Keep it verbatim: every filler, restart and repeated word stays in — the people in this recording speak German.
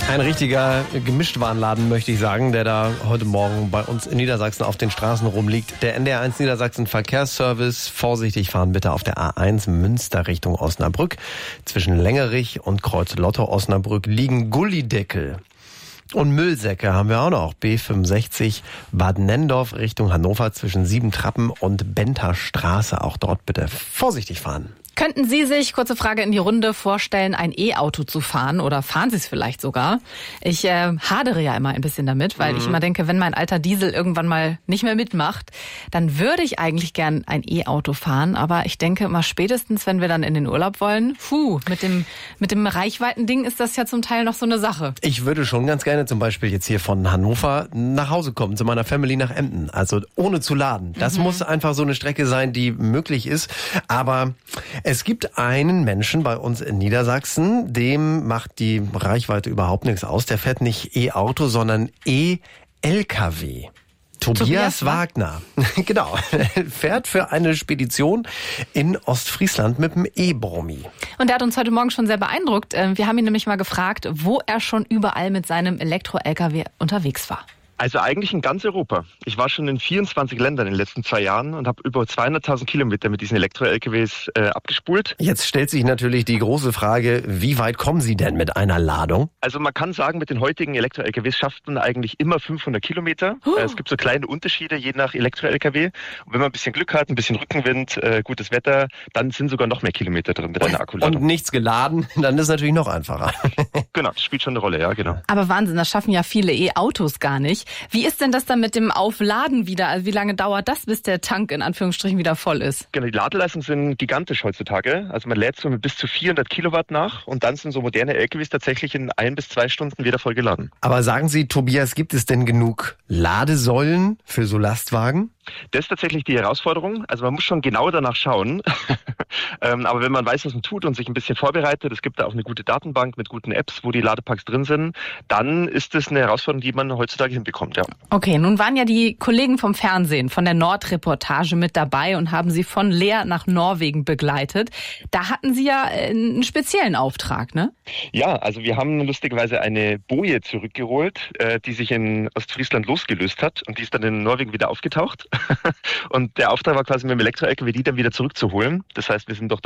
Ein richtiger Gemischtwarenladen, möchte ich sagen, der da heute Morgen bei uns in Niedersachsen auf den Straßen rumliegt. Der N D R eins Niedersachsen Verkehrsservice. Vorsichtig fahren bitte auf der A eins Münster Richtung Osnabrück. Zwischen Längerich und Kreuz Lotto-Osnabrück liegen Gullideckel. Und Müllsäcke haben wir auch noch. B fünfundsechzig Bad Nendorf Richtung Hannover zwischen Siebentrappen und Benter Straße. Auch dort bitte vorsichtig fahren. Könnten Sie sich, kurze Frage in die Runde, vorstellen, ein E-Auto zu fahren oder fahren Sie es vielleicht sogar? Ich äh, hadere ja immer ein bisschen damit, weil mhm. ich immer denke, wenn mein alter Diesel irgendwann mal nicht mehr mitmacht, dann würde ich eigentlich gern ein E-Auto fahren. Aber ich denke immer spätestens, wenn wir dann in den Urlaub wollen, puh, mit dem, mit dem Reichweitending ist das ja zum Teil noch so eine Sache. Ich würde schon ganz gerne zum Beispiel jetzt hier von Hannover nach Hause kommen, zu meiner Family nach Emden. Also ohne zu laden. Das mhm. muss einfach so eine Strecke sein, die möglich ist. Aber es gibt einen Menschen bei uns in Niedersachsen, dem macht die Reichweite überhaupt nichts aus. Der fährt nicht E-Auto, sondern E-L K W. Tobias, Tobias Wagner, genau, fährt für eine Spedition in Ostfriesland mit dem E-Brommi. Und er hat uns heute Morgen schon sehr beeindruckt. Wir haben ihn nämlich mal gefragt, wo er schon überall mit seinem Elektro-L K W unterwegs war. Also eigentlich in ganz Europa. Ich war schon in vierundzwanzig Ländern in den letzten zwei Jahren und habe über zweihunderttausend Kilometer mit diesen Elektro-L K Ws äh, abgespult. Jetzt stellt sich natürlich die große Frage, wie weit kommen Sie denn mit einer Ladung? Also man kann sagen, mit den heutigen Elektro-L K Ws schafft man eigentlich immer fünfhundert Kilometer. Oh. Es gibt so kleine Unterschiede je nach Elektro-L K W. Und wenn man ein bisschen Glück hat, ein bisschen Rückenwind, äh, gutes Wetter, dann sind sogar noch mehr Kilometer drin mit einer Akkuladung. Und nichts geladen, dann ist es natürlich noch einfacher. Genau, das spielt schon eine Rolle, ja, genau. Aber Wahnsinn, das schaffen ja viele E-Autos gar nicht. Wie ist denn das dann mit dem Aufladen wieder? Also wie lange dauert das, bis der Tank in Anführungsstrichen wieder voll ist? Genau, die Ladeleistungen sind gigantisch heutzutage. Also man lädt so mit bis zu vierhundert Kilowatt nach und dann sind so moderne L K Ws tatsächlich in ein bis zwei Stunden wieder voll geladen. Aber sagen Sie, Tobias, gibt es denn genug Ladesäulen für so Lastwagen? Das ist tatsächlich die Herausforderung. Also man muss schon genau danach schauen. ähm, aber wenn man weiß, was man tut und sich ein bisschen vorbereitet, es gibt da auch eine gute Datenbank mit guten Apps, wo die Ladepacks drin sind, dann ist das eine Herausforderung, die man heutzutage hinbekommt, ja. Okay, nun waren ja die Kollegen vom Fernsehen, von der Nordreportage mit dabei und haben sie von Leer nach Norwegen begleitet. Da hatten Sie ja einen speziellen Auftrag, ne? Ja, also wir haben lustigerweise eine Boje zurückgeholt, äh, die sich in Ostfriesland losgelöst hat und die ist dann in Norwegen wieder aufgetaucht. Und der Auftrag war quasi mit dem Elektro-L K W die dann wieder zurückzuholen. Das heißt, wir sind doch